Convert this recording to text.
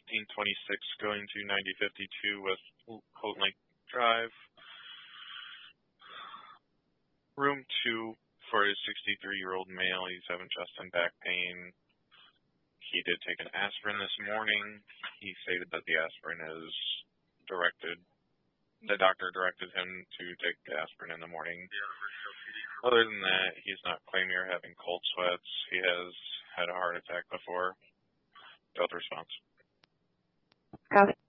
1526 going to 9052 West Houghton Lake Drive. Room 2 for a 63-year-old male. He's having chest and back pain. He did take an aspirin this morning. He stated that the aspirin is the doctor directed him to take the aspirin in the morning. Other than that, he's not claiming or having cold sweats. He has had a heart attack before. Failed response. Copy.